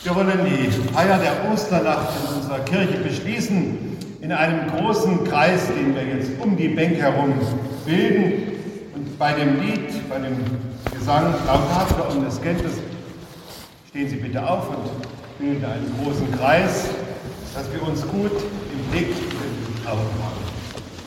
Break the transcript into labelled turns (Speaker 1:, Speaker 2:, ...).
Speaker 1: Wir wollen die Feier der Osternacht in unserer Kirche beschließen, in einem großen Kreis, den wir jetzt um die Bänke herum bilden. Und bei dem Lied, bei dem Gesang Laudator omnes Gentes, stehen Sie bitte auf und bilden einen großen Kreis, dass wir uns gut im Blick und im Auge haben.